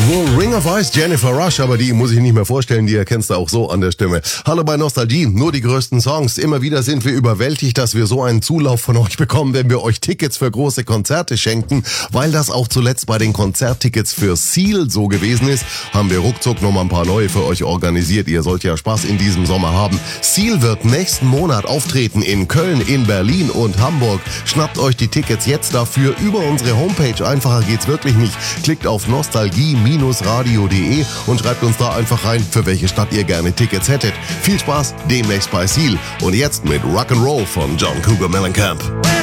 Ring of Ice, Jennifer Rush, aber die muss ich nicht mehr vorstellen, die erkennst du auch so an der Stimme. Hallo bei Nostalgie, nur die größten Songs. Immer wieder sind wir überwältigt, dass wir so einen Zulauf von euch bekommen, wenn wir euch Tickets für große Konzerte schenken. Weil das auch zuletzt bei den Konzerttickets für Seal so gewesen ist, haben wir ruckzuck nochmal ein paar neue für euch organisiert. Ihr sollt ja Spaß in diesem Sommer haben. Seal wird nächsten Monat auftreten in Köln, in Berlin und Hamburg. Schnappt euch die Tickets jetzt dafür über unsere Homepage. Einfacher geht's wirklich nicht. Klickt auf nostalgie-radio.de und schreibt uns da einfach rein, für welche Stadt ihr gerne Tickets hättet. Viel Spaß demnächst bei Seal. Und jetzt mit Rock'n'Roll von John Cougar Mellencamp.